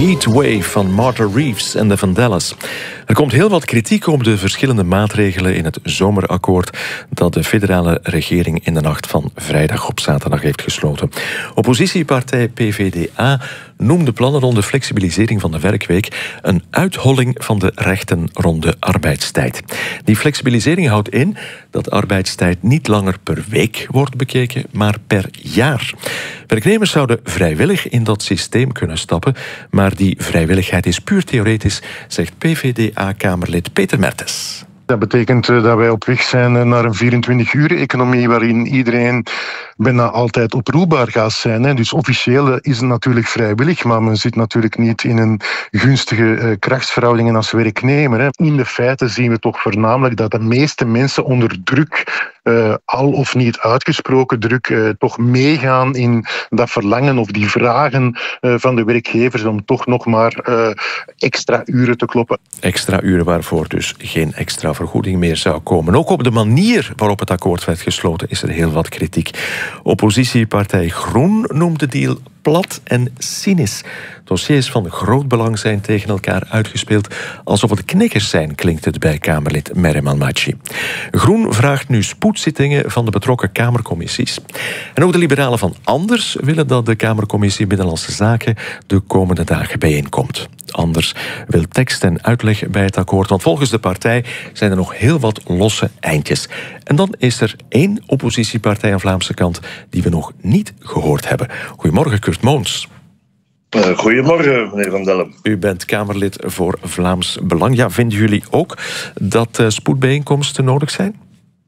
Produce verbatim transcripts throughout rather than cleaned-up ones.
Heatwave van Martha Reeves en de Vandellas. Er komt heel wat kritiek op de verschillende maatregelen in het zomerakkoord dat de federale regering in de nacht van vrijdag op zaterdag heeft gesloten. Oppositiepartij P V D A noemde plannen rond de flexibilisering van de werkweek een uitholling van de rechten rond de arbeidstijd. Die flexibilisering houdt in dat arbeidstijd niet langer per week wordt bekeken, maar per jaar. Werknemers zouden vrijwillig in dat systeem kunnen stappen, maar die vrijwilligheid is puur theoretisch, zegt P V D A-kamerlid Peter Mertens. Dat betekent dat wij op weg zijn naar een vierentwintig-uur-economie waarin iedereen bijna altijd oproepbaar gaat zijn. Dus officieel is het natuurlijk vrijwillig, maar men zit natuurlijk niet in een gunstige krachtsverhoudingen als werknemer. In de feiten zien we toch voornamelijk dat de meeste mensen onder druk, uh, al of niet uitgesproken druk, uh, toch meegaan in dat verlangen of die vragen uh, van de werkgevers om toch nog maar uh, extra uren te kloppen. Extra uren waarvoor dus geen extra vergoeding meer zou komen. Ook op de manier waarop het akkoord werd gesloten is er heel wat kritiek. Oppositiepartij Groen noemt de deal plat en cynisch. Dossiers van groot belang zijn tegen elkaar uitgespeeld. Alsof het knikkers zijn, klinkt het bij Kamerlid Merem Almachi. Groen vraagt nu spoedzittingen van de betrokken Kamercommissies. En ook de liberalen van Anders willen dat de Kamercommissie Binnenlandse Zaken de komende dagen bijeenkomt. Anders wil tekst en uitleg bij het akkoord, want volgens de partij zijn er nog heel wat losse eindjes. En dan is er één oppositiepartij aan Vlaamse kant die we nog niet gehoord hebben. Goedemorgen, Kurt Moons. Uh, goedemorgen, meneer Van Dellem. U bent Kamerlid voor Vlaams Belang. Ja, vinden jullie ook dat uh, spoedbijeenkomsten nodig zijn?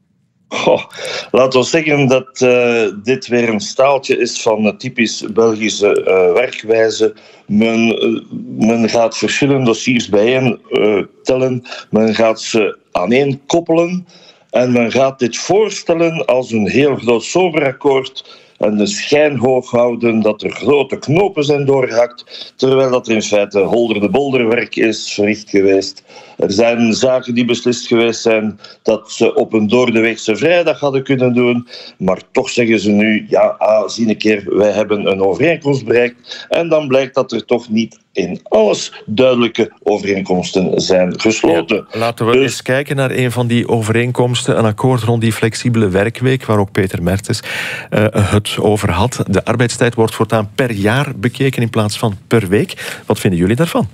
Goh, laten we zeggen dat uh, dit weer een staaltje is van een typisch Belgische uh, werkwijze. Men, uh, men gaat verschillende dossiers bijeen uh, tellen. Men gaat ze aaneen koppelen. En men gaat dit voorstellen als een heel groot zomerakkoord en de schijn hoog houden dat er grote knopen zijn doorgehakt, terwijl dat er in feite holder-de-bolder-werk is verricht geweest. Er zijn zaken die beslist geweest zijn dat ze op een doordeweekse vrijdag hadden kunnen doen, maar toch zeggen ze nu, ja, ah, zie een keer, wij hebben een overeenkomst bereikt. En dan blijkt dat er toch niet in alles duidelijke overeenkomsten zijn gesloten. Ja, laten we dus... eens kijken naar een van die overeenkomsten. Een akkoord rond die flexibele werkweek, waar ook Peter Mertens uh, het over had. De arbeidstijd wordt voortaan per jaar bekeken in plaats van per week. Wat vinden jullie daarvan?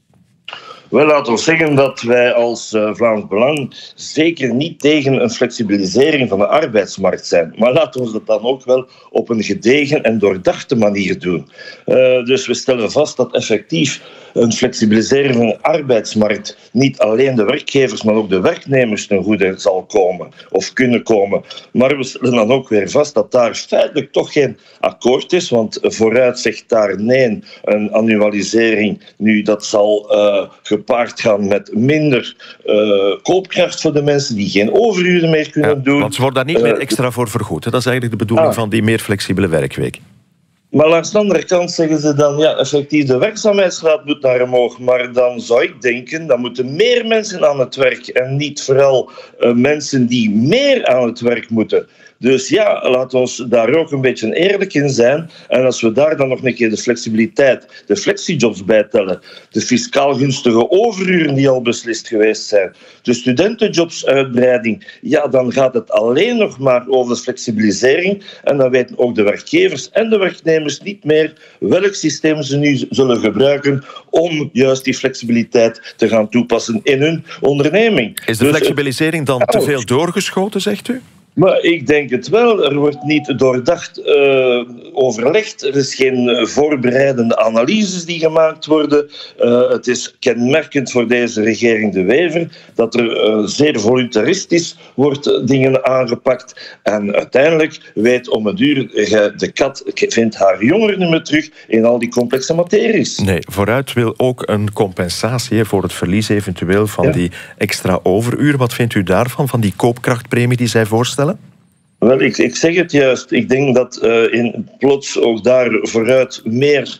Wel, laten we zeggen dat wij als uh, Vlaams Belang zeker niet tegen een flexibilisering van de arbeidsmarkt zijn. Maar laten we dat dan ook wel op een gedegen en doordachte manier doen. Uh, dus we stellen vast dat effectief een flexibilisering van de arbeidsmarkt niet alleen de werkgevers, maar ook de werknemers ten goede zal komen of kunnen komen. Maar we stellen dan ook weer vast dat daar feitelijk toch geen akkoord is, want vooruit zegt daar nee, een annualisering. Nu, dat zal uh, gepaard gaan met minder uh, koopkracht voor de mensen die geen overuren meer kunnen ja, doen. Want ze worden daar niet meer extra voor vergoed. Dat is eigenlijk de bedoeling ah. van die meer flexibele werkweek. Maar langs de andere kant zeggen ze dan, ja, effectief, de werkzaamheidsgraad moet naar omhoog. Maar dan zou ik denken, dan moeten meer mensen aan het werk en niet vooral uh, mensen die meer aan het werk moeten. Dus ja, laten we daar ook een beetje eerlijk in zijn. En als we daar dan nog een keer de flexibiliteit, de flexijobs bijtellen, de fiscaal gunstige overuren die al beslist geweest zijn, de studentenjobsuitbreiding, ja, dan gaat het alleen nog maar over de flexibilisering. En dan weten ook de werkgevers en de werknemers niet meer welk systeem ze nu zullen gebruiken om juist die flexibiliteit te gaan toepassen in hun onderneming. Is de flexibilisering dan te veel doorgeschoten, zegt u? Maar ik denk het wel. Er wordt niet doordacht uh, overlegd. Er is geen voorbereidende analyses die gemaakt worden. Uh, het is kenmerkend voor deze regering De Wever dat er uh, zeer voluntaristisch wordt dingen aangepakt. En uiteindelijk weet om het duur, de kat vindt haar jonger niet meer terug in al die complexe materies. Nee, Vooruit wil ook een compensatie voor het verlies eventueel van ja. die extra overuur. Wat vindt u daarvan, van die koopkrachtpremie die zij voorstellen? Wel, ik, ik zeg het juist. Ik denk dat uh, in plots ook daar Vooruit meer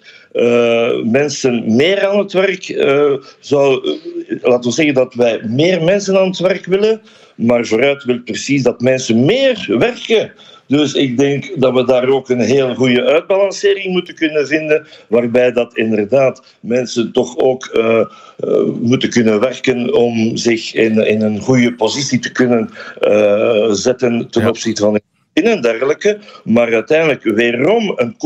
uh, mensen meer aan het werk uh, zou... Uh, laten we zeggen dat wij meer mensen aan het werk willen, maar Vooruit wil precies dat mensen meer werken. Dus ik denk dat we daar ook een heel goede uitbalancering moeten kunnen vinden, waarbij dat inderdaad mensen toch ook uh, uh, moeten kunnen werken om zich in, in een goede positie te kunnen uh, zetten ten opzichte van en dergelijke. Maar uiteindelijk weerom een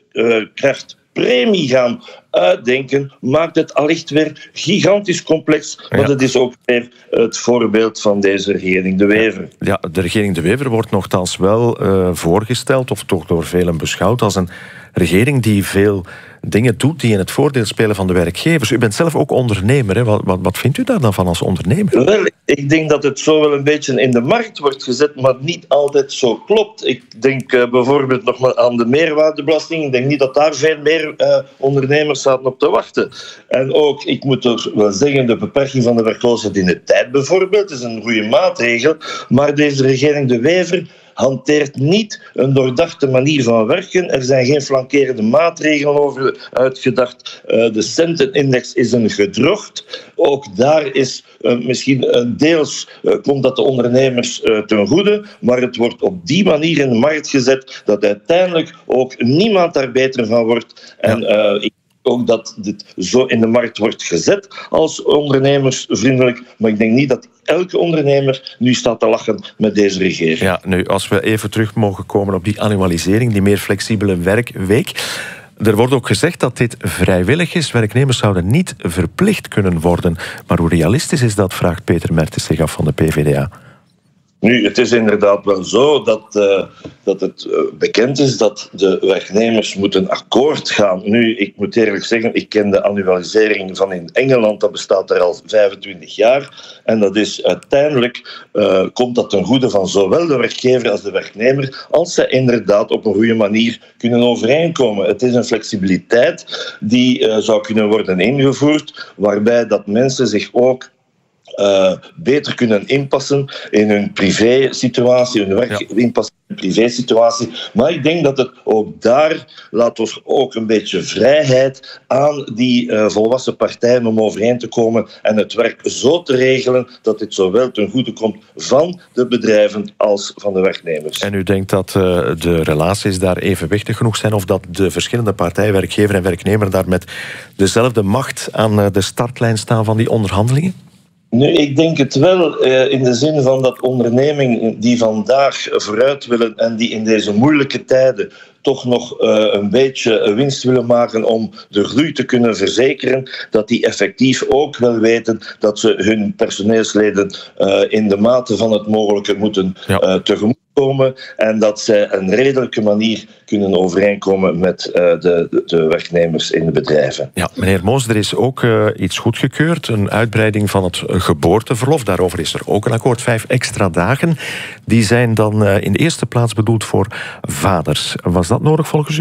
koopkrachtpremie gaan uitdenken, maakt het allicht weer gigantisch complex. Maar ja. dat is ook weer het voorbeeld van deze regering De Wever. Ja, de regering De Wever wordt nogthans wel uh, voorgesteld, of toch door velen beschouwd, als een regering die veel dingen doet die in het voordeel spelen van de werkgevers. U bent zelf ook ondernemer, hè? Wat, wat, wat vindt u daar dan van als ondernemer? Wel, ik denk dat het zo wel een beetje in de markt wordt gezet, maar niet altijd zo klopt. Ik denk uh, bijvoorbeeld nog maar aan de meerwaardebelasting. Ik denk niet dat daar veel meer uh, ondernemers zaten op te wachten. En ook, ik moet er wel zeggen, de beperking van de werkloosheid in de tijd bijvoorbeeld is een goede maatregel, maar deze regering De Wever hanteert niet een doordachte manier van werken. Er zijn geen flankerende maatregelen over uitgedacht. Uh, de centenindex is een gedrocht. Ook daar is uh, misschien uh, deels uh, komt dat de ondernemers uh, ten goede, maar het wordt op die manier in de markt gezet dat uiteindelijk ook niemand daar beter van wordt. En uh, ik ook dat dit zo in de markt wordt gezet als ondernemersvriendelijk. Maar ik denk niet dat elke ondernemer nu staat te lachen met deze regering. Ja, nu, als we even terug mogen komen op die annualisering, die meer flexibele werkweek. Er wordt ook gezegd dat dit vrijwillig is. Werknemers zouden niet verplicht kunnen worden. Maar hoe realistisch is dat, vraagt Peter Mertens zich af van de P V D A. Nu, het is inderdaad wel zo dat, uh, dat het uh, bekend is dat de werknemers moeten akkoord gaan. Nu, ik moet eerlijk zeggen, ik ken de annualisering van in Engeland, dat bestaat er al vijfentwintig jaar. En dat is uiteindelijk, uh, komt dat ten goede van zowel de werkgever als de werknemer, als zij inderdaad op een goede manier kunnen overeenkomen. Het is een flexibiliteit die uh, zou kunnen worden ingevoerd, waarbij dat mensen zich ook Uh, beter kunnen inpassen in hun privé-situatie, hun werk ja. inpassen in hun privé-situatie. Maar ik denk dat het ook daar laat ons ook een beetje vrijheid aan die uh, volwassen partijen om overeen te komen en het werk zo te regelen dat dit zowel ten goede komt van de bedrijven als van de werknemers. En u denkt dat uh, de relaties daar evenwichtig genoeg zijn of dat de verschillende partijen, werkgever en werknemer, daar met dezelfde macht aan uh, de startlijn staan van die onderhandelingen? Nu, ik denk het wel eh, in de zin van dat ondernemingen die vandaag vooruit willen en die in deze moeilijke tijden toch nog uh, een beetje winst willen maken om de groei te kunnen verzekeren, dat die effectief ook wel weten dat ze hun personeelsleden uh, in de mate van het mogelijke moeten ja. uh, tegemoet komen en dat zij een redelijke manier kunnen overeenkomen met uh, de, de werknemers in de bedrijven. Ja, meneer Moos, er is ook uh, iets goedgekeurd, een uitbreiding van het geboorteverlof. Daarover is er ook een akkoord, vijf extra dagen. Die zijn dan uh, in de eerste plaats bedoeld voor vaders. Was dat nodig volgens u?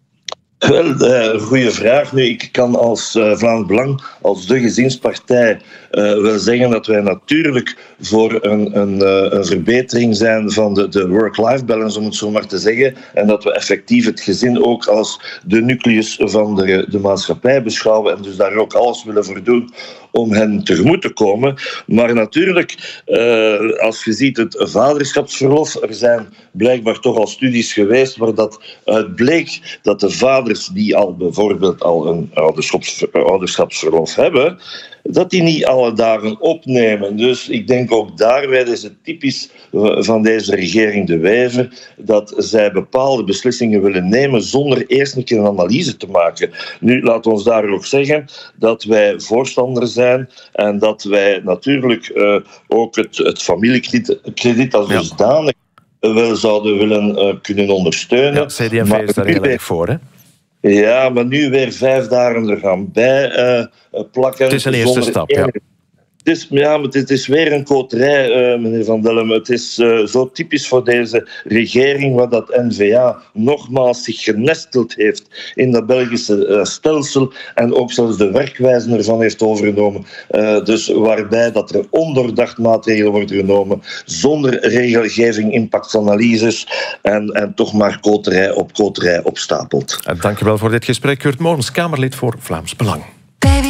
Wel, een uh, goede vraag. Nu, ik kan als uh, Vlaams Belang, als de gezinspartij, uh, wel zeggen dat wij natuurlijk voor een, een, uh, een verbetering zijn van de, de work-life balance, om het zo maar te zeggen. En dat we effectief het gezin ook als de nucleus van de, de maatschappij beschouwen en dus daar ook alles willen voor doen om hen tegemoet te komen. Maar natuurlijk, uh, als je ziet het vaderschapsverlof, er zijn blijkbaar toch al studies geweest waar dat uit bleek dat de vaders die al bijvoorbeeld al een ouderschapsverlof hebben, dat die niet alle dagen opnemen. Dus ik denk ook daarbij is het typisch van deze regering De Wever dat zij bepaalde beslissingen willen nemen zonder eerst een keer een analyse te maken. Nu, laten we ons daar ook zeggen dat wij voorstander zijn en dat wij natuurlijk uh, ook het, het familiekrediet als dusdanig ja. wel zouden willen uh, kunnen ondersteunen. Ja, C D en V is daar heel erg voor, hè? Ja, maar nu weer vijf dagen er gaan bij uh, plakken. Het is een eerste stap, ja. Het is, ja, maar het is weer een koterij, uh, meneer Van Dellem. Het is uh, zo typisch voor deze regering, waar dat N V A nogmaals zich genesteld heeft in dat Belgische uh, stelsel en ook zelfs de werkwijze ervan heeft overgenomen. Uh, dus waarbij dat er ondoordacht maatregelen worden genomen, zonder regelgeving, impactanalyses en, en toch maar koterij op koterij opstapelt. Dank u wel voor dit gesprek, Kurt Moorns, Kamerlid voor Vlaams Belang.